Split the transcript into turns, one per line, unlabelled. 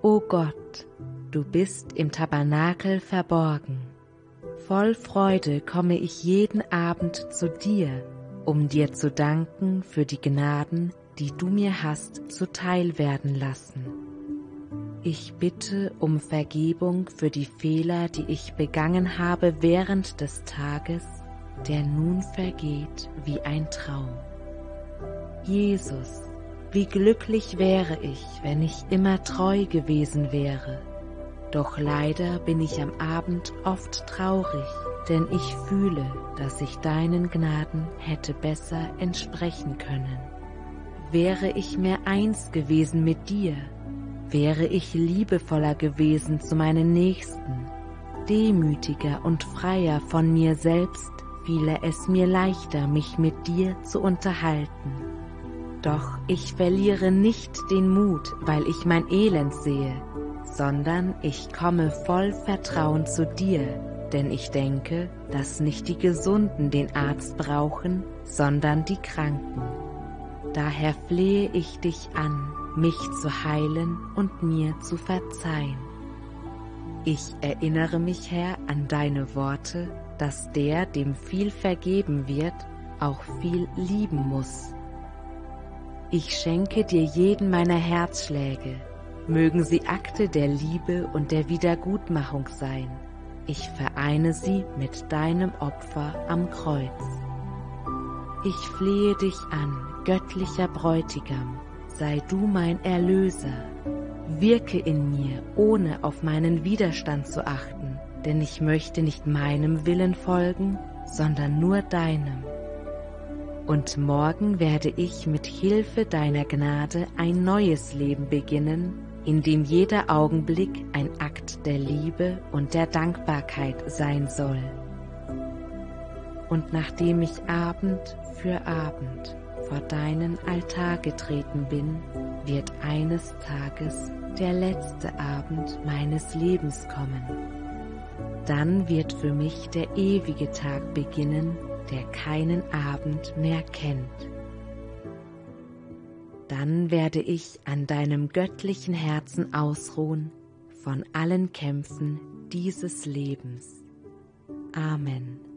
O Gott, du bist im Tabernakel verborgen. Voll Freude komme ich jeden Abend zu dir, um dir zu danken für die Gnaden, die du mir hast zuteil werden lassen. Ich bitte um Vergebung für die Fehler, die ich begangen habe während des Tages, der nun vergeht wie ein Traum. Jesus, wie glücklich wäre ich, wenn ich immer treu gewesen wäre. Doch leider bin ich am Abend oft traurig, denn ich fühle, dass ich deinen Gnaden hätte besser entsprechen können. Wäre ich mehr eins gewesen mit dir, wäre ich liebevoller gewesen zu meinen Nächsten, demütiger und freier von mir selbst, fiele es mir leichter, mich mit dir zu unterhalten. Doch ich verliere nicht den Mut, weil ich mein Elend sehe, sondern ich komme voll Vertrauen zu dir, denn ich denke, dass nicht die Gesunden den Arzt brauchen, sondern die Kranken. Daher flehe ich dich an, mich zu heilen und mir zu verzeihen. Ich erinnere mich, Herr, an deine Worte, dass der, dem viel vergeben wird, auch viel lieben muss. Ich schenke dir jeden meiner Herzschläge, mögen sie Akte der Liebe und der Wiedergutmachung sein. Ich vereine sie mit deinem Opfer am Kreuz. Ich flehe dich an, göttlicher Bräutigam, sei du mein Erlöser. Wirke in mir, ohne auf meinen Widerstand zu achten, denn ich möchte nicht meinem Willen folgen, sondern nur deinem. Und morgen werde ich mit Hilfe deiner Gnade ein neues Leben beginnen, in dem jeder Augenblick ein Akt der Liebe und der Dankbarkeit sein soll. Und nachdem ich Abend für Abend vor deinen Altar getreten bin, wird eines Tages der letzte Abend meines Lebens kommen. Dann wird für mich der ewige Tag beginnen, der keinen Abend mehr kennt. Dann werde ich an deinem göttlichen Herzen ausruhen von allen Kämpfen dieses Lebens. Amen.